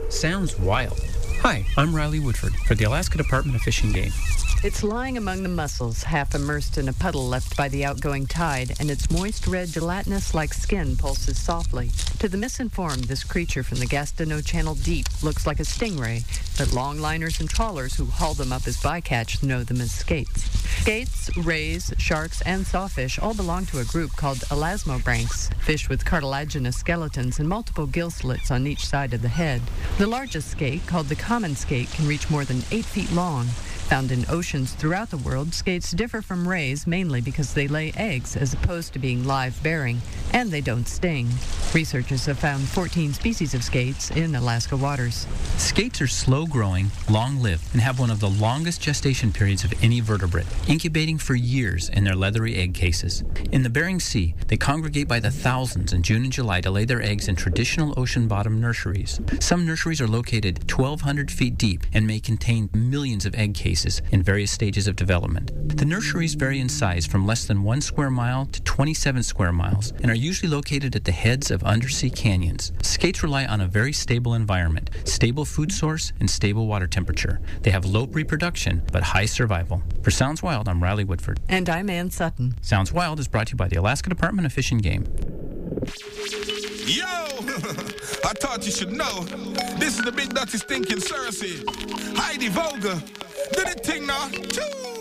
Sounds wild. Hi, I'm Riley Woodford for the Alaska Department of Fish and Game. It's lying among the mussels, half immersed in a puddle left by the outgoing tide, and its moist red gelatinous-like skin pulses softly. To the misinformed, this creature from the Gastineau Channel deep looks like a stingray, but longliners and trawlers who haul them up as bycatch know them as skates. Skates, rays, sharks, and sawfish all belong to a group called elasmobranchs, fish with cartilaginous skeletons and multiple gill slits on each side of the head. The largest skate, called the common skate, can reach more than 8 feet long. Found in oceans throughout the world, skates differ from rays mainly because they lay eggs as opposed to being live-bearing, and they don't sting. Researchers have found 14 species of skates in Alaska waters. Skates are slow-growing, long-lived, and have one of the longest gestation periods of any vertebrate, incubating for years in their leathery egg cases. In the Bering Sea, they congregate by the thousands in June and July to lay their eggs in traditional ocean-bottom nurseries. Some nurseries are located 1,200 feet deep and may contain millions of egg cases in various stages of development. The nurseries vary in size from less than 1 square mile to 27 square miles and are usually located at the heads of undersea canyons. Skates rely on a very stable environment, stable food source, and stable water temperature. They have low reproduction, but high survival. For Sounds Wild, I'm Riley Woodford. And I'm Ann Sutton. Sounds Wild is brought to you by the Alaska Department of Fish and Game. Yo! I thought you should know. This is the big dirty stinking Cersei. Heidi Vogel. Do the thing now. Choo!